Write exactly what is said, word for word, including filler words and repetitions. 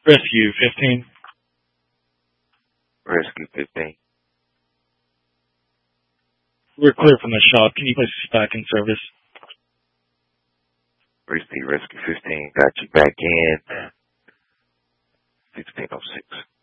Rescue fifteen. Rescue fifteen. We're clear from the shop. Can you place us back in service? Receive Rescue fifteen. Got you back in. sixteen oh six.